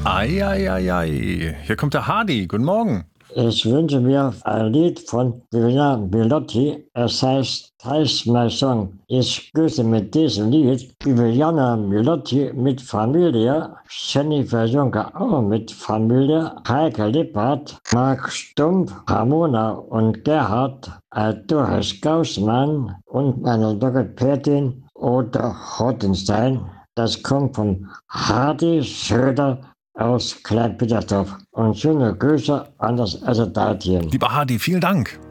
Ei. Hier kommt der Hardy. Guten Morgen. Ich wünsche mir ein Lied von Viviana Bellotti. Es heißt Teils My Song. Ich grüße mit diesem Lied Viviana Bellotti mit Familie, Jennifer Juncker auch mit Familie, Heike Lippert, Marc Stumpf, Ramona und Gerhard, Doris Gaussmann und meine Logopädin Oder Rottenstein. Das kommt von Hardy Schröder aus Klein-Petersdorf. Und schöne Grüße an das SRT-Team. Lieber Hardy, vielen Dank.